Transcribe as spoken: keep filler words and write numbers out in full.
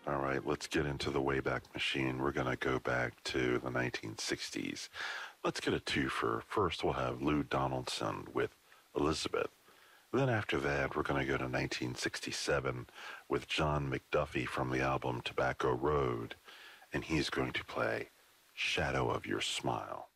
All right, let's get into the Wayback Machine. We're going to go back to the nineteen sixties. Let's get a twofer. First, we'll have Lou Donaldson with Elizabeth. Then after that, we're going to go to nineteen sixty-seven with John McDuffie from the album Tobacco Road, and he's going to play Shadow of Your Smile.